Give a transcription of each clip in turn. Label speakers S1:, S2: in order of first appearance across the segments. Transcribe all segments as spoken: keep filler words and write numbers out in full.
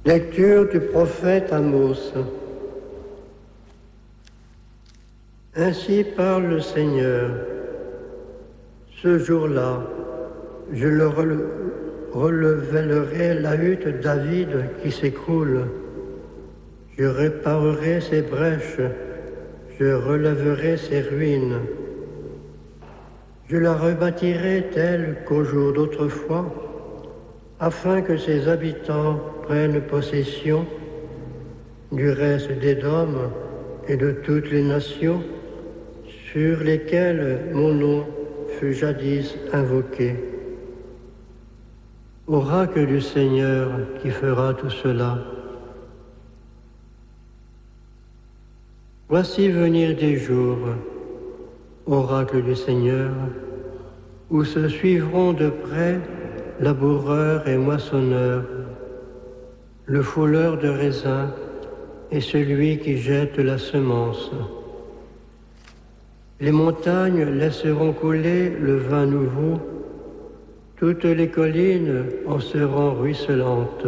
S1: Lecture du prophète Amos. Ainsi parle le Seigneur. Ce jour-là, je le releverai la hutte de David qui s'écroule. Je réparerai ses brèches, je relèverai ses ruines. Je la rebâtirai telle qu'au jour d'autrefois, afin que ses habitants prennent possession du reste d'Édom et de toutes les nations sur lesquelles mon nom fut jadis invoqué. Oracle du Seigneur qui fera tout cela. Voici venir des jours, oracle du Seigneur, où se suivront de près laboureurs et moissonneurs, le fouleur de raisin et celui qui jette la semence. Les montagnes laisseront couler le vin nouveau, toutes les collines en seront ruisselantes.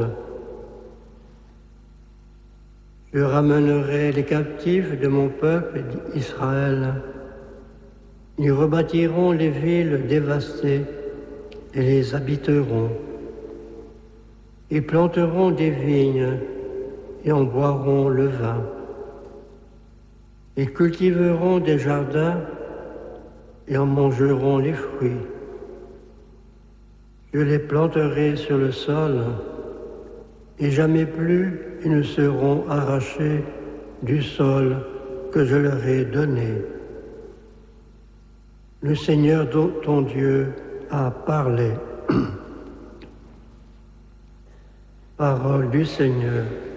S1: Je ramènerai les captifs de mon peuple Israël. Ils rebâtiront les villes dévastées et les habiteront. Ils planteront des vignes et en boiront le vin. Ils cultiveront des jardins et en mangeront les fruits. Je les planterai sur le sol et jamais plus ils ne seront arrachés du sol que je leur ai donné. Le Seigneur ton Dieu a parlé. Parole du Seigneur.